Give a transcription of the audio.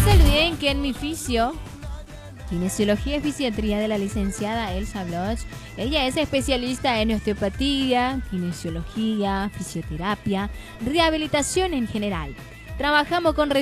se olviden que en mi Kinesiología y Fisiatría de la licenciada Elsa Bloch, ella es especialista en osteopatía, kinesiología, fisioterapia, rehabilitación en general. Trabajamos con